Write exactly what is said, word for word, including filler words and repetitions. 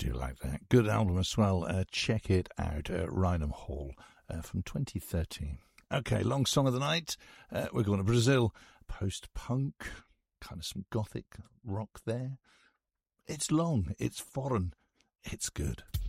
do like that. Good album as well. Uh, check it out. Uh, Rydham Hall uh, from twenty thirteen. Okay, long song of the night. Uh, we're going to Brazil. Post-punk, kind of some gothic rock there. It's long, it's foreign, it's good.